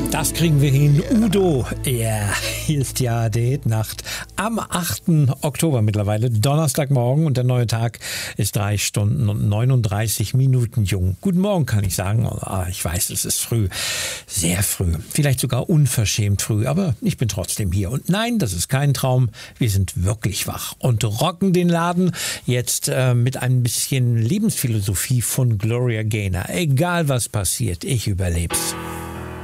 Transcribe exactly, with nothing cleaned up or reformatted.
Das kriegen wir hin. Udo, ja, hier ist ja die Hitnacht am achten Oktober mittlerweile, Donnerstagmorgen, und der neue Tag ist drei Stunden und neununddreißig Minuten jung. Guten Morgen kann ich sagen, ah, ich weiß, es ist früh, sehr früh, vielleicht sogar unverschämt früh, aber ich bin trotzdem hier. Und nein, das ist kein Traum, wir sind wirklich wach und rocken den Laden jetzt äh, mit ein bisschen Lebensphilosophie von Gloria Gaynor. Egal was passiert, ich überleb's.